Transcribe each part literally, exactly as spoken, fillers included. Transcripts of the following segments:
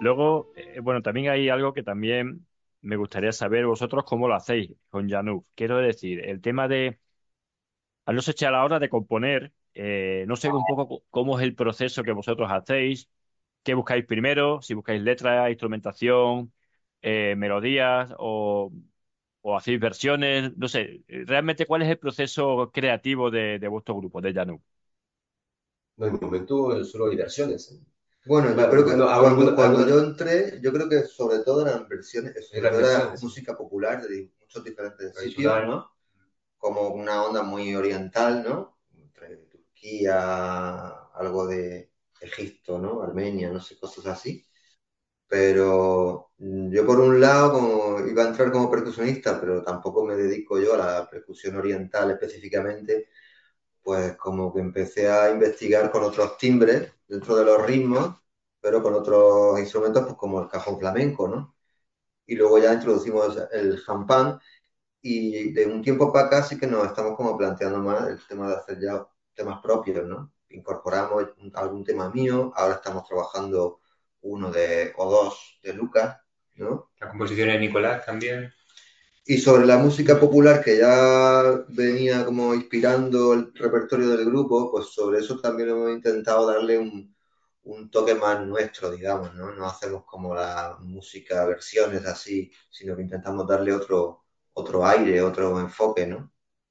Luego, eh, bueno, también hay algo que también me gustaría saber vosotros cómo lo hacéis con Januf. Quiero decir, el tema de, al no ser a la hora de componer, eh, no sé un poco co- cómo es el proceso que vosotros hacéis, qué buscáis primero, si buscáis letras, instrumentación, eh, melodías o, o hacéis versiones, no sé, eh, realmente cuál es el proceso creativo de, de vuestro grupo, de Januf. No, en el momento eh, solo hay versiones. ¿Eh? Bueno, yo Bueno, creo que alguno- cuando, alguno- cuando yo alguno- entré, yo creo que sobre todo eran versiones, sobre eran todo era versiones, sí. música popular de muchos diferentes sitios, Tradicional. ¿no? Como una onda muy oriental, ¿no? Entre Turquía, algo de Egipto, ¿no? Armenia, no sé, cosas así. Pero mm, yo por un lado como iba a entrar como percusionista, pero tampoco me dedico yo a la percusión oriental específicamente, pues como que empecé a investigar con otros timbres dentro de los ritmos, pero con otros instrumentos pues como el cajón flamenco, ¿no? Y luego ya introducimos el champán y de un tiempo para acá sí que nos estamos como planteando más el tema de hacer ya temas propios, ¿no? Incorporamos algún tema mío, ahora estamos trabajando uno de, o dos de Lucas, ¿no? La composición de Nicolás también. Y sobre la música popular que ya venía como inspirando el repertorio del grupo, pues sobre eso también hemos intentado darle un, un toque más nuestro, digamos, ¿no? No hacemos como la música, versiones así, sino que intentamos darle otro, otro aire, otro enfoque, ¿no?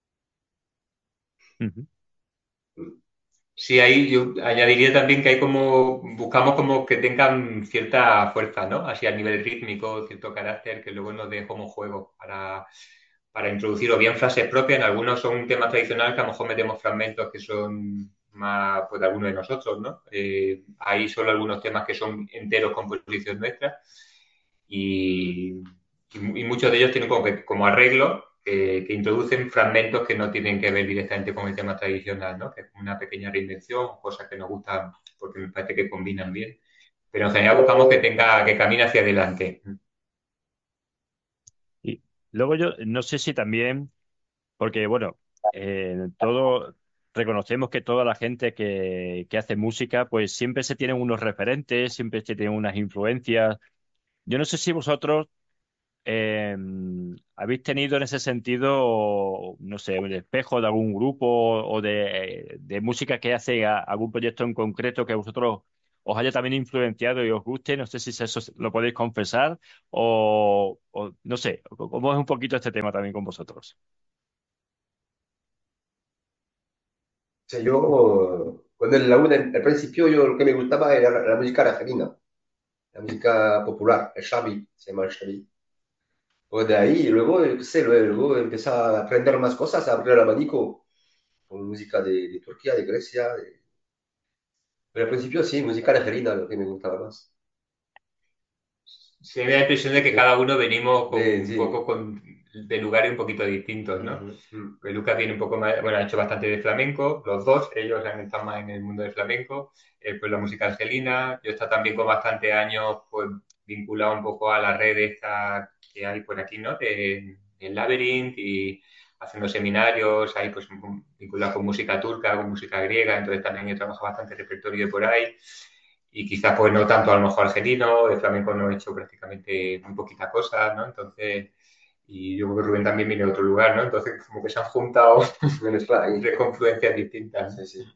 Ujú. Sí, ahí yo añadiría también que hay como, buscamos como que tengan cierta fuerza, ¿no? Así a nivel rítmico, cierto carácter, que luego nos dé como juego para, para introducir o bien frases propias, en algunos son temas tradicionales que a lo mejor metemos fragmentos que son más, pues, de alguno de nosotros, ¿no? Eh, hay solo algunos temas que son enteros composición nuestra y, y, y muchos de ellos tienen como, que, como arreglo que, que, introducen fragmentos que no tienen que ver directamente con el tema tradicional, ¿no? Que es una pequeña reinvención, cosas que nos gustan porque me parece que combinan bien. Pero en general buscamos que tenga, que camine hacia adelante. Y luego yo no sé si también, porque bueno, eh, todo reconocemos que toda la gente que, que hace música, pues siempre se tienen unos referentes, siempre se tienen unas influencias. Yo no sé si vosotros eh, habéis tenido en ese sentido, no sé, un espejo de algún grupo o de, de música que hace a- algún proyecto en concreto que a vosotros os haya también influenciado y os guste. No sé si eso lo podéis confesar o, o no sé, cómo es un poquito este tema también con vosotros. O sea, yo, cuando en la una, al principio, yo lo que me gustaba era la, la música argelina, la música popular, el Xavi, se llama el Xavi. Pues de ahí, luego, yo qué sé, luego, luego empecé a aprender más cosas, a abrir el abanico con música de, de Turquía, de Grecia. de- Pero al principio sí, música argelina, lo que me gustaba más. Sí, me da la impresión de que Sí, cada uno venimos con de, un sí. poco con, de lugares un poquito distintos, ¿no? Ujú. Mm. Pues Lucas viene un poco más, bueno, ha hecho bastante de flamenco, los dos, ellos han estado más en el mundo del flamenco, eh, pues la música argelina, yo he estado también con bastantes años, pues vinculado un poco a la red esta que hay por aquí, ¿no? De, del Labyrinth y haciendo seminarios, ahí pues vinculado con música turca, con música griega, entonces también he trabajado bastante repertorio de por ahí y quizás pues no tanto a lo mejor argelino, de flamenco no he hecho prácticamente muy poquita cosa, ¿no? Entonces, y yo creo que Rubén también viene de otro lugar, ¿no? Entonces como que se han juntado Venezuela, ahí. tres confluencias distintas, ¿no? Sí, sí.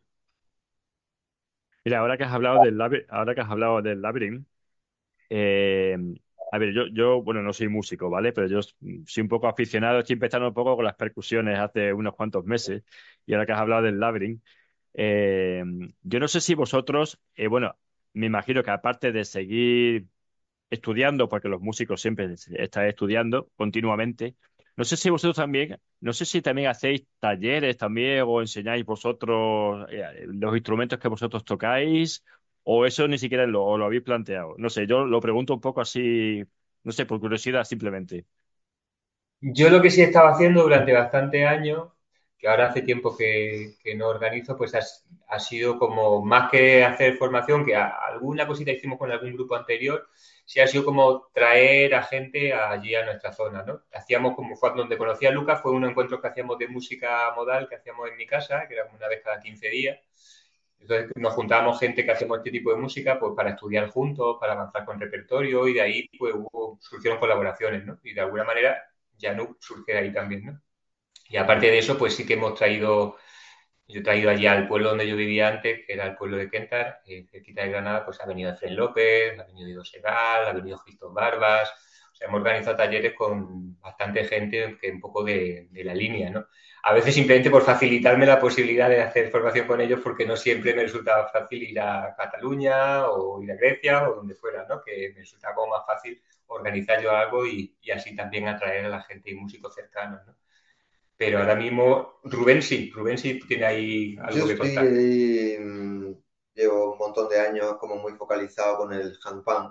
Mira, ahora que has hablado del labi- ahora que has hablado del Labyrinth, eh, a ver, yo, yo, bueno, no soy músico, ¿vale? Pero yo soy un poco aficionado, estoy empezando un poco con las percusiones hace unos cuantos meses, y ahora que has hablado del Labyrinth, eh, yo no sé si vosotros, eh, bueno, me imagino que aparte de seguir estudiando, porque los músicos siempre están estudiando continuamente. No sé si vosotros también, no sé si también hacéis talleres también o enseñáis vosotros eh, los instrumentos que vosotros tocáis o eso ni siquiera lo, lo habéis planteado. No sé, yo lo pregunto un poco así, no sé, por curiosidad simplemente. Yo lo que sí he estado haciendo durante bastante años, que ahora hace tiempo que, que no organizo, pues ha, ha sido como más que hacer formación, que a- alguna cosita hicimos con algún grupo anterior, sí ha sido como traer a gente allí a nuestra zona, ¿no? Hacíamos como fue donde conocí a Lucas, fue un encuentro que hacíamos de música modal que hacíamos en mi casa, que era como una vez cada quince días. Entonces nos juntábamos gente que hacemos este tipo de música pues para estudiar juntos, para avanzar con repertorio y de ahí pues hubo, surgieron colaboraciones, ¿no? Y de alguna manera Januk surge de ahí también, ¿no? Y aparte de eso, pues sí que hemos traído, yo he traído allí al pueblo donde yo vivía antes, que era el pueblo de Kentar, eh, cerquita de Granada, pues ha venido Efren López, ha venido Ido Segal, ha venido Christoph Barbas, o sea, hemos organizado talleres con bastante gente que un poco de, de la línea, ¿no? A veces simplemente por facilitarme la posibilidad de hacer formación con ellos, porque no siempre me resultaba fácil ir a Cataluña o ir a Grecia o donde fuera, ¿no? Que me resultaba como más fácil organizar yo algo y, y así también atraer a la gente y músicos cercanos, ¿no? Pero ahora mismo, Rubén sí, Rubén sí tiene ahí Yo algo que estoy contar. ahí, mm, llevo un montón de años como muy focalizado con el handpan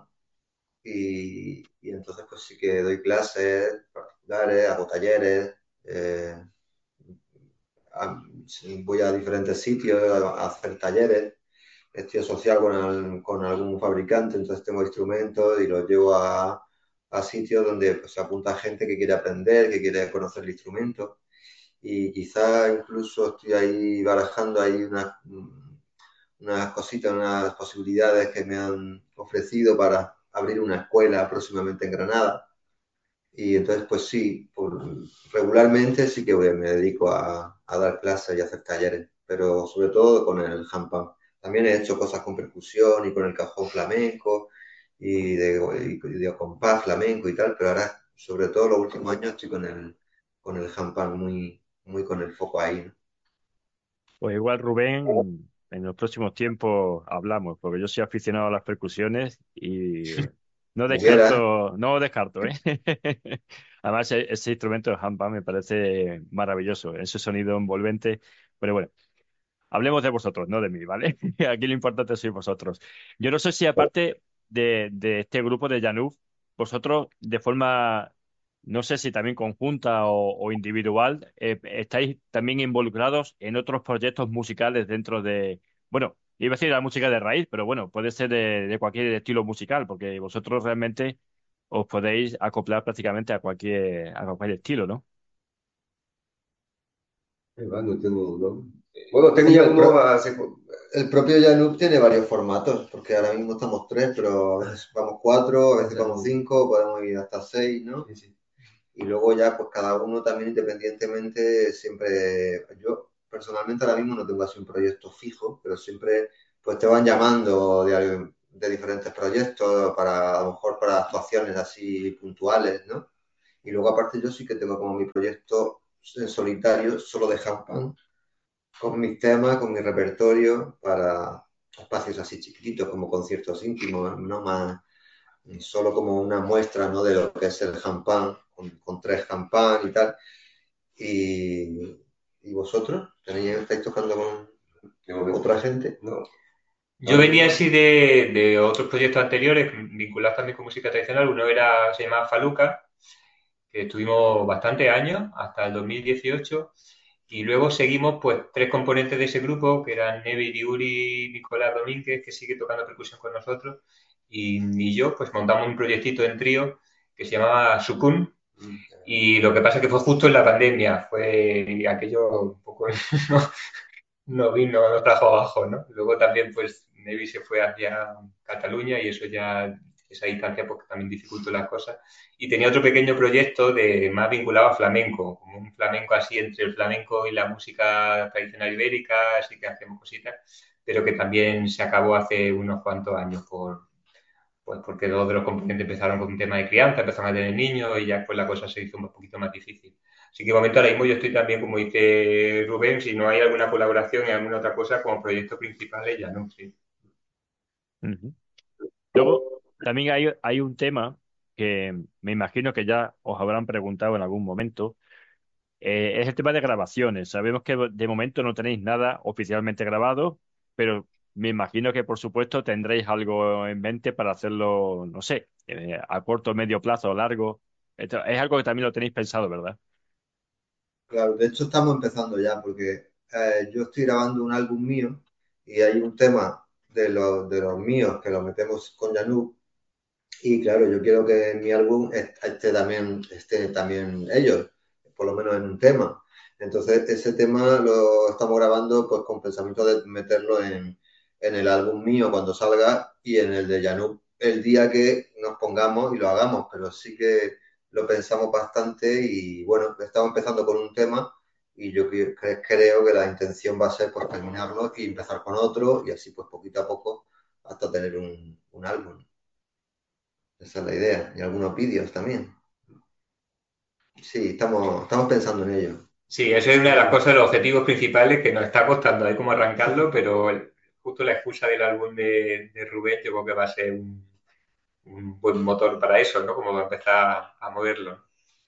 y, y entonces pues sí que doy clases particulares, hago talleres, eh, a- sí, voy a diferentes sitios a, a hacer talleres, estoy asociado con, al- con algún fabricante, entonces tengo instrumentos y los llevo a, a sitios donde pues, se apunta gente que quiere aprender, que quiere conocer el instrumento y quizá incluso estoy ahí barajando ahí unas, unas cositas, unas posibilidades que me han ofrecido para abrir una escuela próximamente en Granada. Y entonces, pues sí, por, regularmente sí que me dedico a, a dar clases y a hacer talleres, pero sobre todo con el handpan. También he hecho cosas con percusión y con el cajón flamenco y de, y de compás flamenco y tal, pero ahora, sobre todo los últimos años, estoy con el, con el handpan muy, muy con el foco ahí, ¿no? Pues igual, Rubén, en los próximos tiempos hablamos, porque yo soy aficionado a las percusiones y no Como quieras. descarto, no descarto, ¿eh? Además, e- ese instrumento de handpan me parece maravilloso, ese sonido envolvente. Pero bueno, hablemos de vosotros, no de mí, ¿vale? Aquí lo importante sois vosotros. Yo no sé si aparte de, de este grupo de Januf, vosotros de forma, no sé si también conjunta o, o individual, eh, estáis también involucrados en otros proyectos musicales dentro de, bueno, iba a decir la música de raíz, pero bueno, puede ser de, de cualquier estilo musical, porque vosotros realmente os podéis acoplar prácticamente a cualquier, a cualquier estilo, ¿no? Ahí va, no tengo, no. Bueno, Hombre, el, teníamos pro- hace... el propio Yanup tiene varios formatos, porque ahora mismo estamos tres, pero a veces vamos cuatro, a veces vamos cinco, podemos ir hasta seis, ¿no? Sí, sí. Y luego ya, pues cada uno también independientemente, siempre, yo personalmente ahora mismo no tengo así un proyecto fijo, pero siempre pues te van llamando de, de diferentes proyectos para, a lo mejor para actuaciones así puntuales, ¿no? Y luego aparte yo sí que tengo como mi proyecto en solitario, solo de handpan, con mis temas, con mi repertorio para espacios así chiquititos como conciertos íntimos, no más solo como una muestra, ¿no? De lo que es el handpan, con, con tres handpan y tal. Y, y vosotros tenéis, estáis tocando con De momento, otra gente no. Yo Ahora venía mismo, así de, de otros proyectos anteriores vinculados también con música tradicional. Uno era, se llamaba Faluca, que estuvimos bastantes años, hasta el dos mil dieciocho. Y luego seguimos, pues, tres componentes de ese grupo, que eran Neville, Yuri y Nicolás Domínguez, que sigue tocando percusión con nosotros. Y, y yo, pues, montamos un proyectito en trío que se llamaba Sukun. Y lo que pasa es que fue justo en la pandemia. Fue aquello un poco no vino, no trajo abajo, ¿no? Luego también, pues, Nevi se fue hacia Cataluña y eso ya, esa distancia, pues, también dificultó las cosas. Y tenía otro pequeño proyecto de más vinculado a flamenco, como un flamenco así entre el flamenco y la música tradicional ibérica, así que hacemos cositas, pero que también se acabó hace unos cuantos años por, pues porque dos de los componentes empezaron con un tema de crianza, empezaron a tener niños y ya después la cosa se hizo un poquito más difícil. Así que de momento ahora mismo yo estoy también, como dice Rubén, si no hay alguna colaboración en alguna otra cosa, como proyectos principales ya no, sí. Ujú. Luego, también hay, hay un tema que me imagino que ya os habrán preguntado en algún momento. Eh, es el tema de grabaciones. Sabemos que de momento no tenéis nada oficialmente grabado, pero me imagino que por supuesto tendréis algo en mente para hacerlo, no sé, eh, a corto, medio plazo o largo. Esto es algo que también lo tenéis pensado, ¿verdad? claro, de hecho estamos empezando ya, porque eh, yo estoy grabando un álbum mío y hay un tema de los, de los míos que lo metemos con Yanup. Y claro, yo quiero que en mi álbum esté también, esté también ellos, por lo menos en un tema. Entonces, ese tema lo estamos grabando pues con pensamiento de meterlo en, en el álbum mío cuando salga y en el de Januk el día que nos pongamos y lo hagamos, pero sí que lo pensamos bastante y bueno, estamos empezando con un tema y yo cre- cre- creo que la intención va a ser pues terminarlo y empezar con otro y así pues poquito a poco hasta tener un, un álbum. Esa es la idea. Y algunos vídeos también. Sí, estamos, estamos pensando en ello. Sí, eso es una de las cosas, los objetivos principales que nos está costando ahí como arrancarlo, pero el- justo la excusa del álbum de, de Rubén yo creo que va a ser un, un buen motor para eso, ¿no? Como va a empezar a moverlo.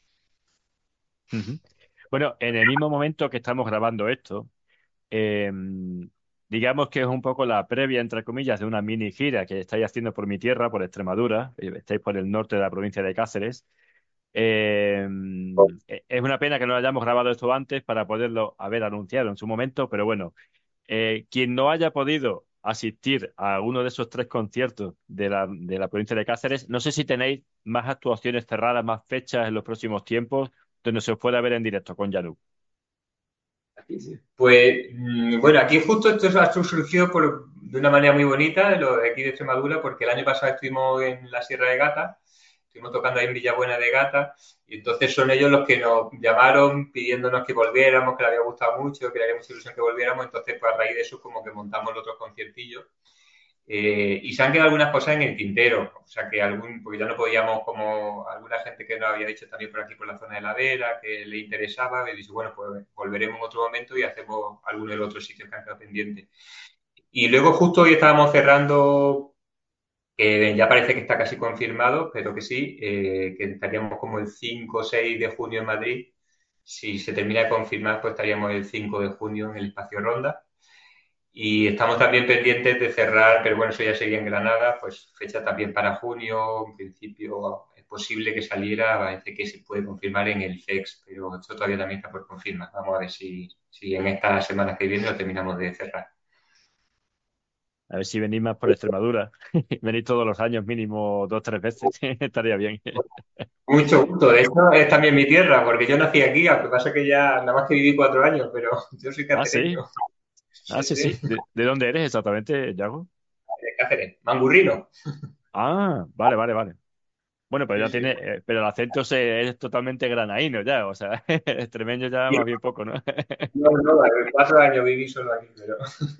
Ujú. Bueno, en el mismo momento que estamos grabando esto, eh, digamos que es un poco la previa, entre comillas, de una mini gira que estáis haciendo por mi tierra, por Extremadura, eh, estáis por el norte de la provincia de Cáceres. Eh, eh, es una pena que no hayamos grabado esto antes para poderlo haber anunciado en su momento, pero bueno, eh, quien no haya podido asistir a uno de esos tres conciertos de la, de la provincia de Cáceres, no sé si tenéis más actuaciones cerradas, más fechas en los próximos tiempos donde se os pueda ver en directo con Yanuk. Pues mm, bueno, aquí justo esto ha surgido por, de una manera muy bonita, lo de aquí de Extremadura, porque el año pasado estuvimos en la Sierra de Gata, estuvimos tocando ahí en Villabuena de Gata, y entonces son ellos los que nos llamaron pidiéndonos que volviéramos, que les había gustado mucho, que les haría mucha ilusión que volviéramos, entonces pues a raíz de eso como que montamos los otros conciertillos. Eh, y se han quedado algunas cosas en el tintero, o sea que algún, porque ya no podíamos, como alguna gente que nos había dicho también por aquí por la zona de la Vera, que le interesaba, y dice, bueno, pues volveremos en otro momento y hacemos alguno de los otros sitios que han quedado pendientes. Y luego justo hoy estábamos cerrando, que ya parece que está casi confirmado, pero que sí, eh, que estaríamos como el cinco o seis de junio en Madrid. Si se termina de confirmar, pues estaríamos el cinco de junio en el Espacio Ronda. Y estamos también pendientes de cerrar, pero bueno, eso ya sería en Granada, pues fecha también para junio, en principio es posible que saliera, parece que se puede confirmar en el C E X, pero esto todavía también está por confirmar. Vamos a ver si, si en estas semanas que vienen lo terminamos de cerrar. A ver si venís más por Extremadura. Venís todos los años, mínimo dos, tres veces. Estaría bien. Mucho gusto, de hecho es también mi tierra, porque yo nací aquí, aunque pasa que ya nada más que viví cuatro años, pero yo soy Ah, sí. cacereño. Ah, Sí, sí, sí, sí. ¿De, de dónde eres exactamente, Yago? de Cáceres, mangurrino. Ah, vale, vale, vale. Bueno, pues Sí, ya sí. tiene, eh, pero el acento se, es totalmente granaíno ya, o sea, extremeño ya más bien poco, ¿no? No, no, cuatro años viví solo aquí, pero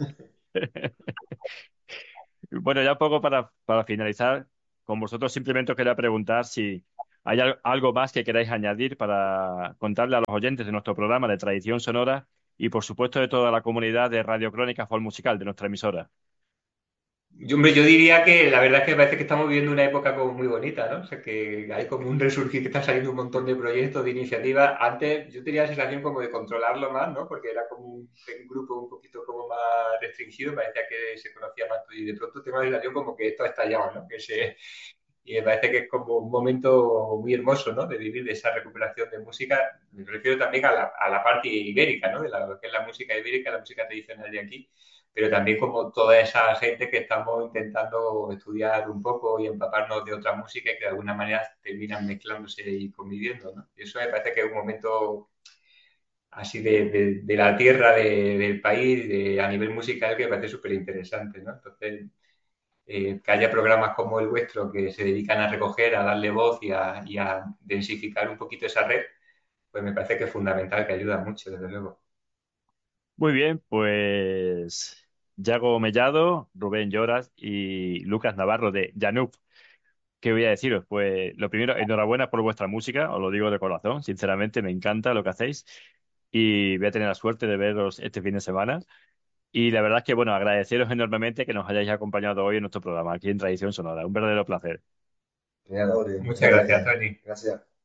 Bueno, ya un poco para, para finalizar, con vosotros simplemente os quería preguntar si hay al- algo más que queráis añadir para contarle a los oyentes de nuestro programa de Tradición Sonora y, por supuesto, de toda la comunidad de Radio Crónica Folk Musical de nuestra emisora. Yo, hombre, yo diría que la verdad es que parece que estamos viviendo una época como muy bonita, ¿no? O sea, que hay como un resurgir, que está saliendo un montón de proyectos, de iniciativas. Antes yo tenía la sensación como de controlarlo más, ¿no? Porque era como un, un grupo un poquito como más restringido, parecía que se conocía más y de pronto tengo la sensación como que esto ha estallado, ¿no? Que se, y me parece que es como un momento muy hermoso, ¿no? De vivir de esa recuperación de música. Me refiero también a la, a la parte ibérica, ¿no? De la, lo que es la música ibérica, la música tradicional de aquí, pero también como toda esa gente que estamos intentando estudiar un poco y empaparnos de otra música y que de alguna manera terminan mezclándose y conviviendo, ¿no? Y eso me parece que es un momento así de, de, de la tierra, de, del país, de, a nivel musical, que me parece súper interesante, ¿no? Entonces, eh, que haya programas como el vuestro que se dedican a recoger, a darle voz y a, y a densificar un poquito esa red, pues me parece que es fundamental, que ayuda mucho, desde luego. Muy bien, pues Yago Mellado, Rubén Lloras y Lucas Navarro de Januk. ¿Qué voy a deciros? Pues lo primero, enhorabuena por vuestra música, os lo digo de corazón, sinceramente me encanta lo que hacéis y voy a tener la suerte de veros este fin de semana. Y la verdad es que, bueno, agradeceros enormemente que nos hayáis acompañado hoy en nuestro programa aquí en Tradición Sonora. Un verdadero placer. Genial, Ore, muchas Muchas gracias, gracias. Tony. Gracias.